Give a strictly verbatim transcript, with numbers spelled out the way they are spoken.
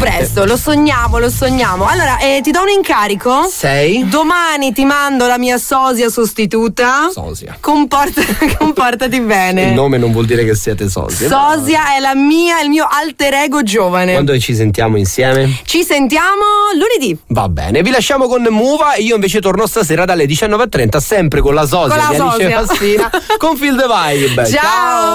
presto, lo sogniamo, lo sogniamo. Allora, eh, ti do un incarico? Sei? Domani ti mando la mia sosia sostituta. Sosia. Comporta, comportati bene. Il nome non vuol dire che siete sosie. Sosia è la mia, il mio alter ego giovane. Quando ci sentiamo insieme? Ci sentiamo lunedì. Va bene, vi lasciamo con Muva e io invece torno stasera dalle diciannove e trenta sempre con la sosia Con la di Alice sosia. Fassina con Feel the Vibe. Ciao. Ciao.